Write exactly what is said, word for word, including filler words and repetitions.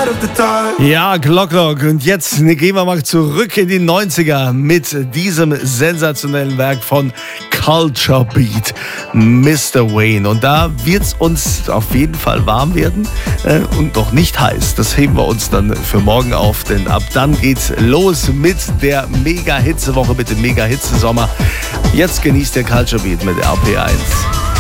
Ja, Glock Glock. Und jetzt gehen wir mal zurück in die neunziger mit diesem sensationellen Werk von Culture Beat, Mister Wayne. Und da wird es uns auf jeden Fall warm werden äh, und noch nicht heiß. Das heben wir uns dann für morgen auf, denn ab dann geht's los mit der Mega-Hitze-Woche, mit dem Mega-Hitze-Sommer. Jetzt genießt der Culture Beat mit R P eins.